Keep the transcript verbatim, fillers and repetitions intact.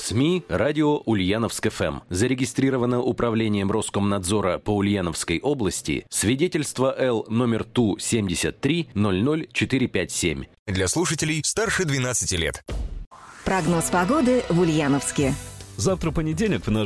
СМИ «Радио Ульяновск-ФМ». Зарегистрировано Управлением Роскомнадзора по Ульяновской области. Свидетельство Л номер Ту семьдесят три ноль ноль четыре пять семь. Для слушателей старше двенадцати лет. Прогноз погоды в Ульяновске. Завтра понедельник в наш